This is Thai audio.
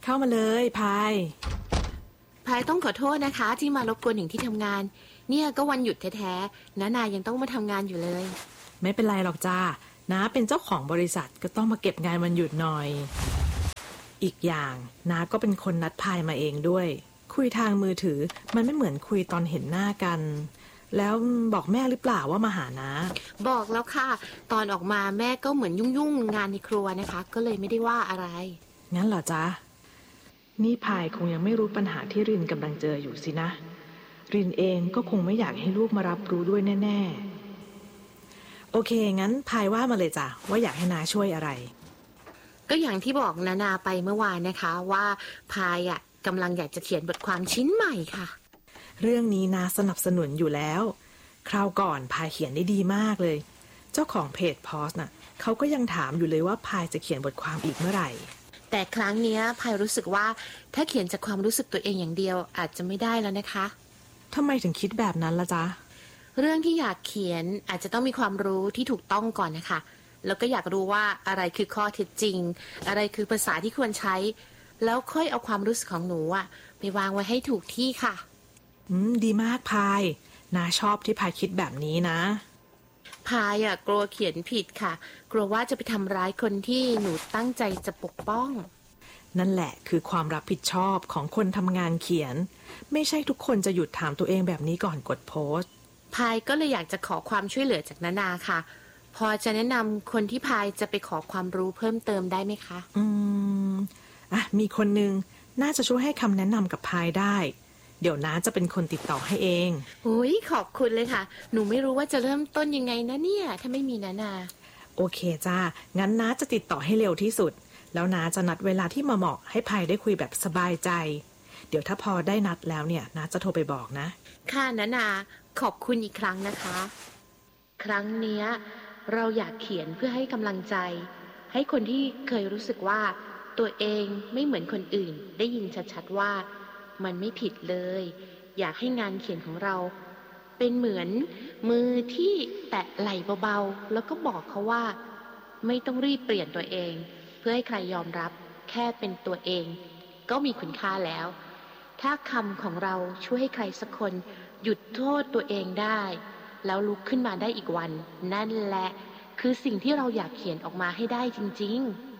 เข้ามาเลยพายต้องขอโทษนะคะที่มารบกวนถึงที่ทำงานเนี่ยก็วันหยุดแท้ๆน้านายังต้องมาทำงานอยู่เลยไม่เป็นไรหรอกจ้าน้าเป็นเจ้าของบริษัทก็ต้องมาเก็บงานวันหยุดหน่อยอีกอย่างน้าก็เป็นคนนัดพายมาเองด้วยคุยทางมือถือมันไม่เหมือนคุยตอนเห็นหน้ากันแล้วบอกแม่หรือเปล่าว่ามาหาน้าบอกแล้วค่ะตอนออกมาแม่ก็เหมือนยุ่งงานในครัวนะคะก็เลยไม่ได้ว่าอะไรงั้นเหรอจ๊ะนี่พายคงยังไม่รู้ปัญหาที่รินกำลังเจออยู่สินะรินเองก็คงไม่อยากให้ลูกมารับรู้ด้วยแน่ๆโอเคงั้นพายว่ามาเลยจ้ะว่าอยากให้น้าช่วยอะไรก็อย่างที่บอกนาไปเมื่อวานนะคะว่าพายกำลังอยากจะเขียนบทความชิ้นใหม่ค่ะเรื่องนี้นาสนับสนุนอยู่แล้วคราวก่อนพายเขียนได้ดีมากเลยเจ้าของเพจโพสต์น่ะเขาก็ยังถามอยู่เลยว่าพายจะเขียนบทความอีกเมื่อไหร่แต่ครั้งนี้พายรู้สึกว่าถ้าเขียนจากความรู้สึกตัวเองอย่างเดียวอาจจะไม่ได้แล้วนะคะทำไมถึงคิดแบบนั้นล่ะจ๊ะเรื่องที่อยากเขียนอาจจะต้องมีความรู้ที่ถูกต้องก่อนนะคะแล้วก็อยากรู้ว่าอะไรคือข้อเท็จจริงอะไรคือภาษาที่ควรใช้แล้วค่อยเอาความรู้สึกของหนูไปวางไว้ให้ถูกที่ค่ะดีมากพายนาชอบที่พายคิดแบบนี้นะพายกลัวเขียนผิดค่ะกลัวว่าจะไปทำร้ายคนที่หนูตั้งใจจะปกป้องนั่นแหละคือความรับผิดชอบของคนทำงานเขียนไม่ใช่ทุกคนจะหยุดถามตัวเองแบบนี้ก่อนกดโพสต์พายก็เลยอยากจะขอความช่วยเหลือจากนาค่ะพอจะแนะนำคนที่พายจะไปขอความรู้เพิ่มเติมได้ไหมคะมีคนนึงน่าจะช่วยให้คำแนะนำกับพายได้เดี๋ยวน้าจะเป็นคนติดต่อให้เองขอบคุณเลยค่ะหนูไม่รู้ว่าจะเริ่มต้นยังไงนะเนี่ยถ้าไม่มีนาโอเคจ้างั้นน้าจะติดต่อให้เร็วที่สุดแล้วน้าจะนัดเวลาที่เหมาะให้พายได้คุยแบบสบายใจเดี๋ยวถ้าพอได้นัดแล้วเนี่ยน้าจะโทรไปบอกนะค่ะนาขอบคุณอีกครั้งนะคะครั้งเนี้ยเราอยากเขียนเพื่อให้กำลังใจให้คนที่เคยรู้สึกว่าตัวเองไม่เหมือนคนอื่นได้ยินชัดๆว่ามันไม่ผิดเลยอยากให้งานเขียนของเราเป็นเหมือนมือที่แตะไหล่เบาๆแล้วก็บอกเขาว่าไม่ต้องรีบเปลี่ยนตัวเองเพื่อให้ใครยอมรับแค่เป็นตัวเองก็มีคุณค่าแล้วถ้าคำของเราช่วยให้ใครสักคนหยุดโทษตัวเองได้แล้วลุกขึ้นมาได้อีกวันนั่นแหละคือสิ่งที่เราอยากเขียนออกมาให้ได้จริงๆ